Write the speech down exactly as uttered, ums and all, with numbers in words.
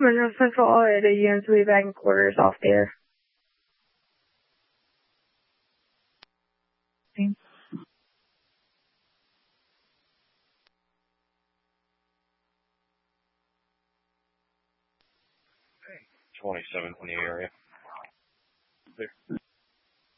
Monroe Central, all right, units will be back in quarters off there. twenty-seven in the area. There.